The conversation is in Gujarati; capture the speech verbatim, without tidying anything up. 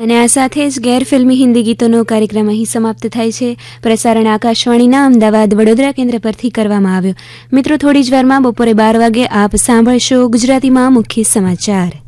અને આ સાથે જ ગેરફિલ્મી હિન્દી ગીતોનો કાર્યક્રમ અહીં સમાપ્ત થાય છે. પ્રસારણ આકાશવાણીના અમદાવાદ વડોદરા કેન્દ્ર પરથી કરવામાં આવ્યો. મિત્રો, થોડી જ વારમાં બપોરે બાર વાગે આપ સાંભળશો ગુજરાતીમાં મુખ્ય સમાચાર.